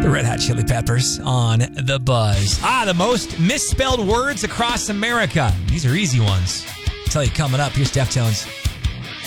Red Hot Chili Peppers on The Buzz. The most misspelled words across America. These are easy ones. I'll tell you coming up. Here's Deftones.